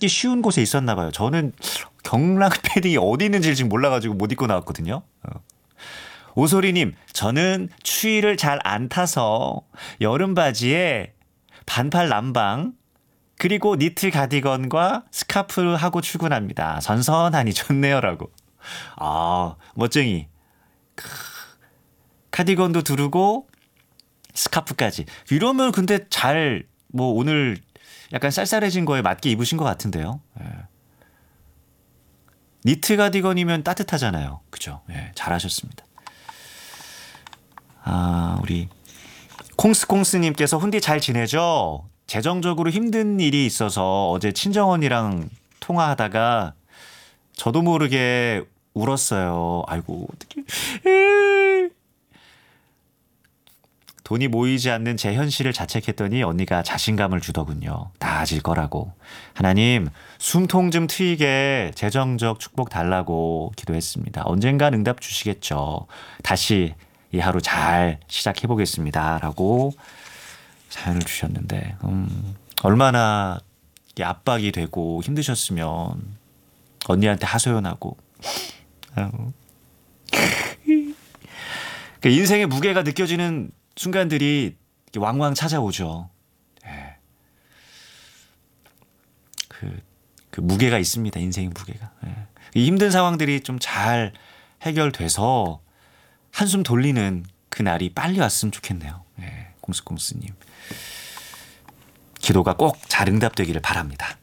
찾기 쉬운 곳에 있었나 봐요. 저는 경랑 패딩이 어디 있는지 지금 몰라가지고 못 입고 나왔거든요. 오소리님, 저는 추위를 잘 안 타서 여름 바지에 반팔 남방 그리고 니트 가디건과 스카프 하고 출근합니다. 선선하니 좋네요라고. 아, 멋쟁이. 카디건도 두르고 스카프까지. 이러면 근데 잘 뭐 오늘 약간 쌀쌀해진 거에 맞게 입으신 것 같은데요. 예. 니트 가디건이면 따뜻하잖아요. 그죠? 예, 잘하셨습니다. 아, 우리 콩스콩스님께서 훈디 잘 지내죠? 재정적으로 힘든 일이 있어서 어제 친정언니랑 통화하다가 저도 모르게 울었어요. 아이고, 어떡해. 돈이 모이지 않는 제 현실을 자책했더니 언니가 자신감을 주더군요. 나아질 거라고. 하나님, 숨통 좀 트이게 재정적 축복 달라고 기도했습니다. 언젠간 응답 주시겠죠. 다시 이 하루 잘 시작해보겠습니다. 라고 사연을 주셨는데 얼마나 압박이 되고 힘드셨으면 언니한테 하소연하고 인생의 무게가 느껴지는 순간들이 왕왕 찾아오죠. 네. 그 무게가 있습니다. 인생의 무게가. 네. 이 힘든 상황들이 좀 잘 해결돼서 한숨 돌리는 그 날이 빨리 왔으면 좋겠네요. 네. 공스공스님. 기도가 꼭 잘 응답되기를 바랍니다.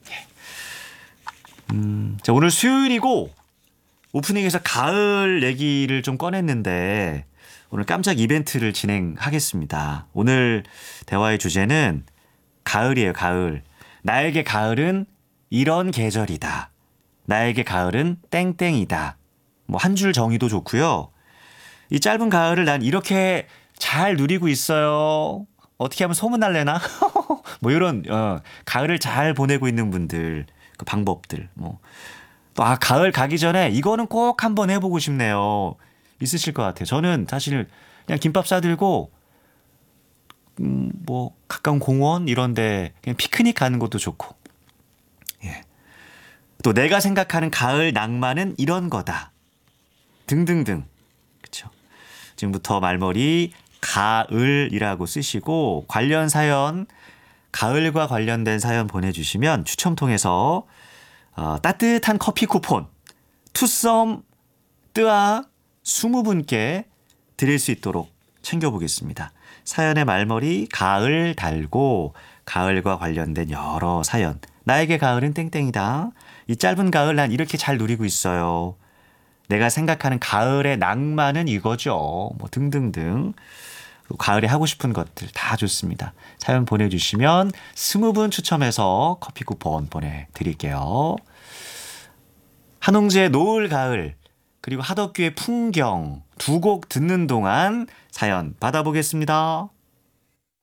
자, 오늘 수요일이고 오프닝에서 가을 얘기를 좀 꺼냈는데 오늘 깜짝 이벤트를 진행하겠습니다. 오늘 대화의 주제는 가을이에요. 가을. 나에게 가을은 이런 계절이다. 나에게 가을은 땡땡이다. 뭐 한 줄 정의도 좋고요. 이 짧은 가을을 난 이렇게 잘 누리고 있어요. 어떻게 하면 소문날래나? 뭐 이런 가을을 잘 보내고 있는 분들 그 방법들 뭐 또 가을 가기 전에 이거는 꼭 한번 해보고 싶네요. 있으실 것 같아요. 저는 사실 그냥 김밥 싸들고 뭐 가까운 공원 이런데 그냥 피크닉 가는 것도 좋고. 예. 또 내가 생각하는 가을 낭만은 이런 거다. 등등등. 그렇죠. 지금부터 말머리 가을이라고 쓰시고 관련 사연 가을과 관련된 사연 보내주시면 추첨 통해서 따뜻한 커피 쿠폰 투썸 뜨아 20분께 드릴 수 있도록 챙겨보겠습니다. 사연의 말머리 가을 달고 가을과 관련된 여러 사연. 나에게 가을은 땡땡이다. 이 짧은 가을 난 이렇게 잘 누리고 있어요. 내가 생각하는 가을의 낭만은 이거죠. 뭐 등등등. 가을에 하고 싶은 것들 다 좋습니다. 사연 보내주시면 20분 추첨해서 커피 쿠폰 보내드릴게요. 한홍지의 노을 가을 그리고 하덕규의 풍경 두 곡 듣는 동안 사연 받아보겠습니다.